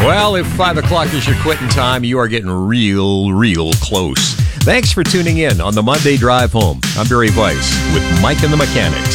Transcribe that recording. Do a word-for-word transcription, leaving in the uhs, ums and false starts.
Well, if five o'clock is your quitting time, you are getting real, real close. Thanks for tuning in on the Monday Drive Home. I'm Barry Weiss with Mike and the Mechanics.